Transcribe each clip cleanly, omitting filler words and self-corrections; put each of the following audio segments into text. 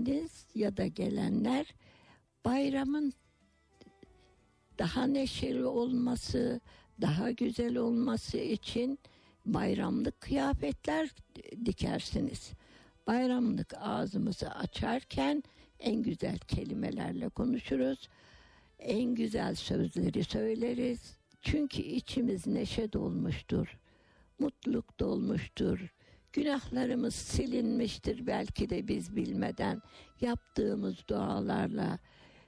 geldiğiniz ya da gelenler bayramın daha neşeli olması, daha güzel olması için bayramlık kıyafetler dikersiniz. Bayramlık ağzımızı açarken en güzel kelimelerle konuşuruz. En güzel sözleri söyleriz. Çünkü içimiz neşe dolmuştur. Mutluluk dolmuştur. Günahlarımız silinmiştir belki de biz bilmeden. Yaptığımız dualarla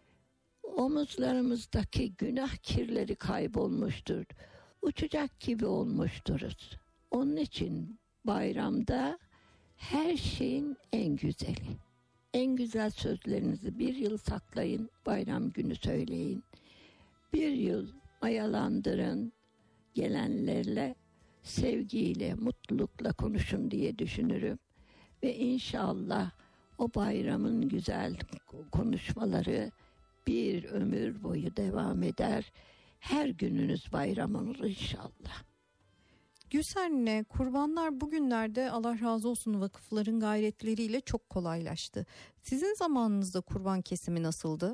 omuzlarımızdaki günah kirleri kaybolmuştur. Uçacak gibi olmuşturuz. Onun için bayramda her şeyin en güzeli. En güzel sözlerinizi bir yıl saklayın, bayram günü söyleyin. Bir yıl mayalandırın, gelenlerle sevgiyle, mutlulukla konuşun diye düşünürüm. Ve inşallah o bayramın güzel konuşmaları bir ömür boyu devam eder. Her gününüz bayram olur inşallah. Gülser Nine, kurbanlar bugünlerde Allah razı olsun vakıfların gayretleriyle çok kolaylaştı. Sizin zamanınızda kurban kesimi nasıldı?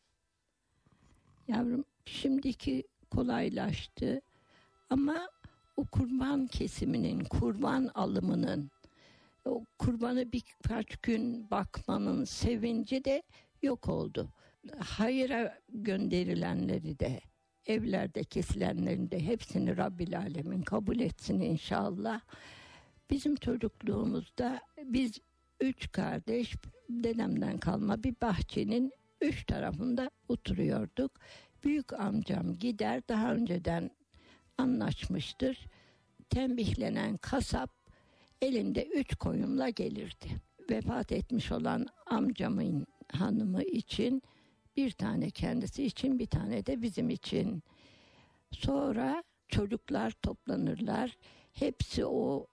Yavrum, şimdiki kolaylaştı ama o kurban kesiminin, kurban alımının, o kurbanı birkaç gün bakmanın sevinci de yok oldu. Hayıra gönderilenleri de, evlerde kesilenlerin de hepsini Rabbil Alemin kabul etsin inşallah. Bizim çocukluğumuzda biz 3 kardeş, dedemden kalma bir bahçenin 3 tarafında oturuyorduk. Büyük amcam gider, daha önceden anlaşmıştır. Tembihlenen kasap elinde 3 koyunla gelirdi. Vefat etmiş olan amcamın hanımı için bir tane kendisi için, bir tane de bizim için. Sonra çocuklar toplanırlar. Hepsi o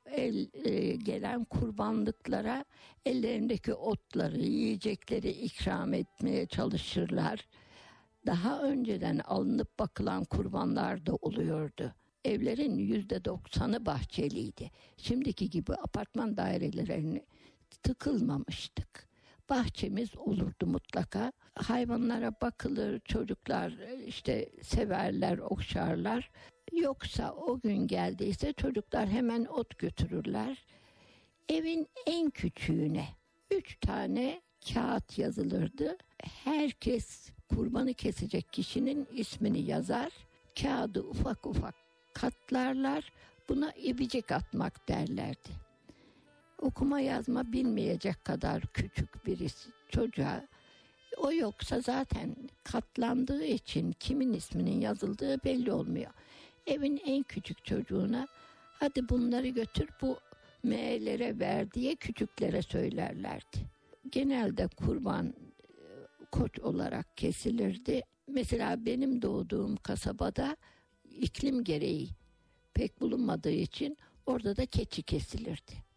gelen kurbanlıklara ellerindeki otları, yiyecekleri ikram etmeye çalışırlar. Daha önceden alınıp bakılan kurbanlar da oluyordu. Evlerin %90'ı bahçeliydi. Şimdiki gibi apartman dairelerine tıkılmamıştık. Bahçemiz olurdu mutlaka. Hayvanlara bakılır, çocuklar işte severler, okşarlar. Yoksa o gün geldiyse çocuklar hemen ot götürürler. Evin en küçüğüne 3 tane kağıt yazılırdı. Herkes kurbanı kesecek kişinin ismini yazar. Kağıdı ufak ufak katlarlar. Buna ibicik atmak derlerdi. Okuma yazma bilmeyecek kadar küçük birisi çocuğa, o yoksa zaten katlandığı için kimin isminin yazıldığı belli olmuyor. Evin en küçük çocuğuna hadi bunları götür bu meğerlere ver diye küçüklere söylerlerdi. Genelde kurban koç olarak kesilirdi. Mesela benim doğduğum kasabada iklim gereği pek bulunmadığı için orada da keçi kesilirdi.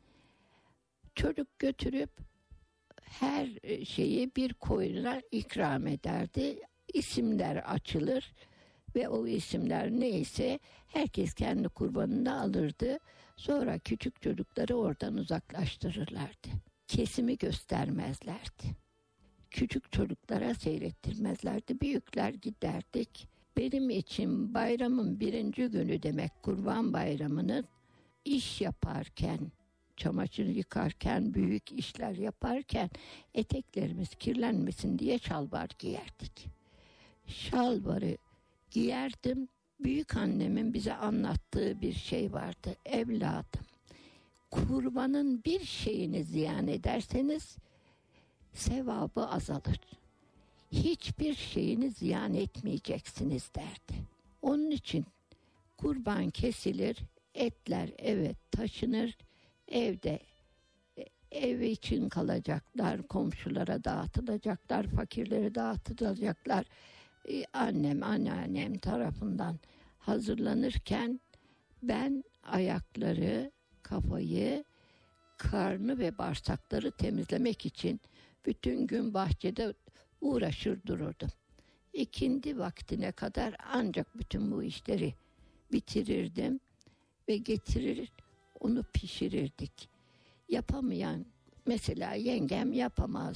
Çocuk götürüp her şeyi bir koyuna ikram ederdi. İsimler açılır ve o isimler neyse herkes kendi kurbanını alırdı. Sonra küçük çocukları oradan uzaklaştırırlardı. Kesimi göstermezlerdi. Küçük çocuklara seyrettirmezlerdi. Büyükler giderdik. Benim için bayramın 1. günü demek, Kurban Bayramı'nın iş yaparken, çamaşır yıkarken, büyük işler yaparken eteklerimiz kirlenmesin diye şalvar giyerdik. Şalvarı giyerdim. Büyük annemin bize anlattığı bir şey vardı. Evladım, kurbanın bir şeyini ziyan ederseniz sevabı azalır. Hiçbir şeyini ziyan etmeyeceksiniz derdi. Onun için kurban kesilir, etler eve taşınır. Evde ev için kalacaklar, komşulara dağıtılacaklar, fakirlere dağıtılacaklar. Annem, anneannem tarafından hazırlanırken ben ayakları, kafayı, karnı ve bağırsakları temizlemek için bütün gün bahçede uğraşır dururdum. İkindi vaktine kadar ancak bütün bu işleri bitirirdim ve getirir onu pişirirdik. Yapamayan, mesela yengem yapamaz.